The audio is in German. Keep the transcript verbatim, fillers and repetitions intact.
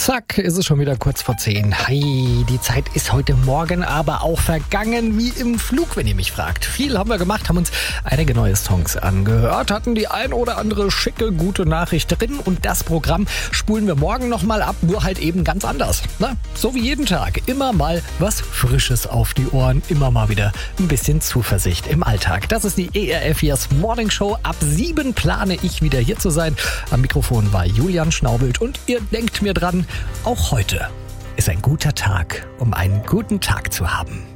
Zack, ist es schon wieder kurz vor zehn. Hi, die Zeit ist heute Morgen aber auch vergangen wie im Flug, wenn ihr mich fragt. Viel haben wir gemacht, haben uns einige neue Songs angehört, hatten die ein oder andere schicke, gute Nachricht drin und das Programm spulen wir morgen nochmal ab, nur halt eben ganz anders. Na, so wie jeden Tag, immer mal was Frisches auf die Ohren, immer mal wieder ein bisschen Zuversicht im Alltag. Das ist die E R F Yes Morning Show. Ab sieben plane ich wieder hier zu sein. Am Mikrofon war Julian Schnaubelt und ihr denkt mir dran, auch heute ist ein guter Tag, um einen guten Tag zu haben.